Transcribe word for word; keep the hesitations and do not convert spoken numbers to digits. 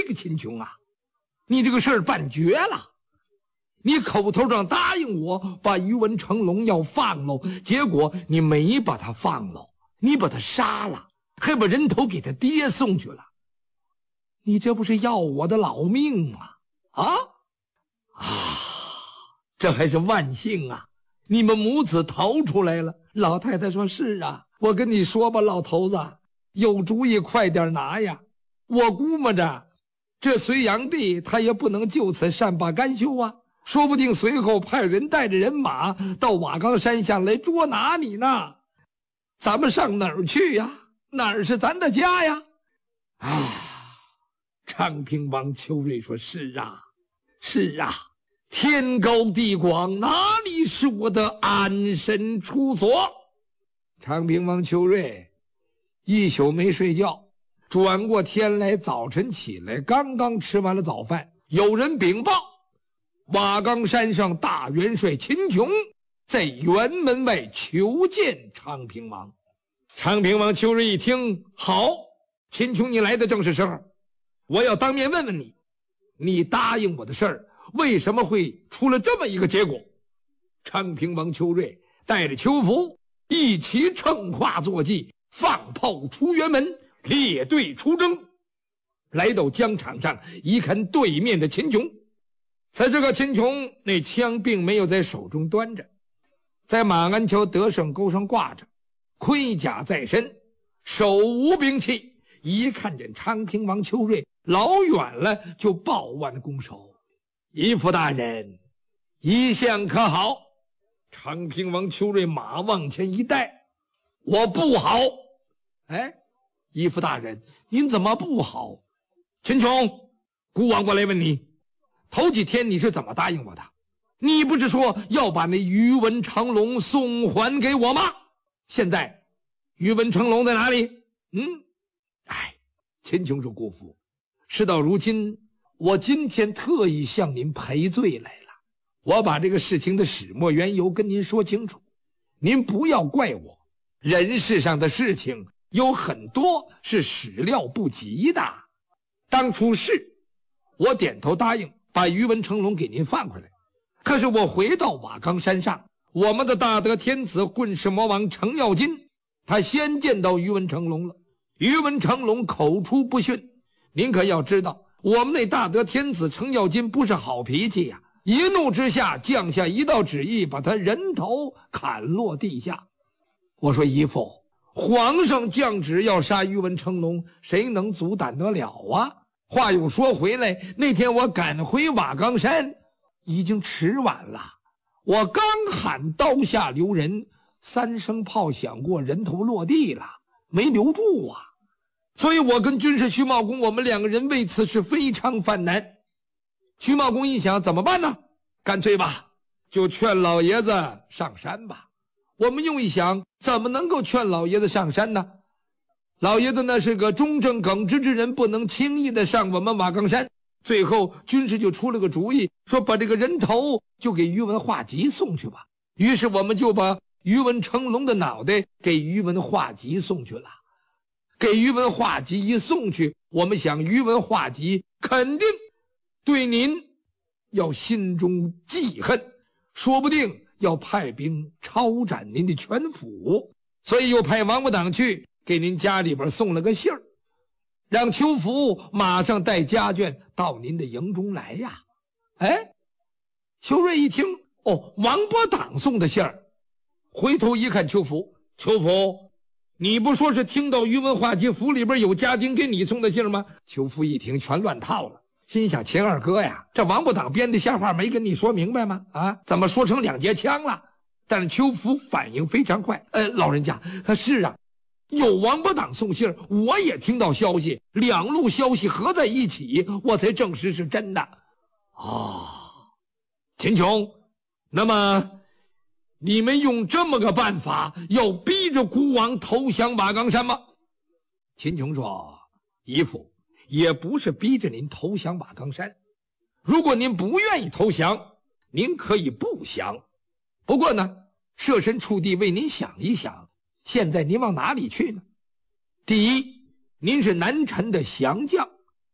个秦琼啊，你这个事儿办绝了。你口头上答应我把于文成龙要放喽，结果你没把他放喽，你把他杀了，还把人头给他爹送去了。你这不是要我的老命吗？啊啊！这还是万幸啊，你们母子逃出来了。老太太说：是啊，我跟你说吧，老头子，有主意快点拿呀。我估摸着这隋炀帝他也不能就此善罢甘休啊，说不定随后派人带着人马到瓦岗山下来捉拿你呢。咱们上哪儿去呀？哪儿是咱的家呀？啊！昌平王邱瑞说：是啊，是啊，天高地广，哪里是我的安身处所？昌平王邱瑞一宿没睡觉，转过天来，早晨起来刚刚吃完了早饭，有人禀报瓦岗山上大元帅秦琼在辕门外求见昌平王。昌平王邱瑞一听，好，秦琼你来的正是时候，我要当面问问你，你答应我的事儿为什么会出了这么一个结果？昌平王邱瑞带着邱福一起乘化坐骑，放炮出辕门，列队出征。来到疆场上一看，对面的秦琼，才知道秦琼那枪并没有在手中端着，在马鞍桥得胜钩上挂着，盔甲在身，手无兵器。一看见昌平王邱瑞，老远了就抱腕拱手：义父大人，一向可好？昌平王邱瑞马往前一带：我不好。哎，义父大人，您怎么不好？秦琼，孤王过来问你，头几天你是怎么答应我的？你不是说要把那于文成龙送还给我吗？现在于文成龙在哪里？嗯，哎，秦琼说：姑父，事到如今，我今天特意向您赔罪来了，我把这个事情的始末缘由跟您说清楚，您不要怪我。人世上的事情有很多是始料不及的。当初是我点头答应把于文成龙给您放回来，可是我回到瓦岗山上，我们的大德天子混世魔王程咬金，他先见到于文成龙了。于文成龙口出不逊，您可要知道，我们那大德天子程咬金不是好脾气呀、啊，一怒之下降下一道旨意，把他人头砍落地下。我说：姨父，皇上降旨要杀于文成龙，谁能阻挡得了啊？话又说回来，那天我赶回瓦岗山已经迟晚了，我刚喊刀下留人，三声炮响过，人头落地了，没留住啊。所以我跟军师徐茂公，我们两个人为此是非常犯难。徐茂公一想，怎么办呢？干脆吧，就劝老爷子上山吧。我们又一想，怎么能够劝老爷子上山呢？老爷子那是个忠正耿直之人，不能轻易的上我们瓦岗山。最后军师就出了个主意，说把这个人头就给于文化及送去吧。于是我们就把于文成龙的脑袋给于文化及送去了。给于文化及一送去，我们想于文化及肯定对您要心中记恨，说不定要派兵抄斩您的全府，所以又派王八党去给您家里边送了个信儿，让邱福马上带家眷到您的营中来呀。哎，邱瑞一听，哦，王八党送的信儿，回头一看邱福，邱福，你不说是听到于文化及府里边有家丁给你送的信吗？邱福一听全乱套了，心想：秦二哥呀，这王八党编的瞎话没跟你说明白吗？啊，怎么说成两节枪了？但是邱福反应非常快，呃，老人家，他是啊，有王八党送信，我也听到消息，两路消息合在一起，我才证实是真的。哦，秦琼，那么你们用这么个办法要逼着孤王投降瓦岗山吗？秦琼说：姨父，也不是逼着您投降瓦岗山，如果您不愿意投降，您可以不降。不过呢，设身处地为您想一想，现在您往哪里去呢？第一，您是南陈的降将，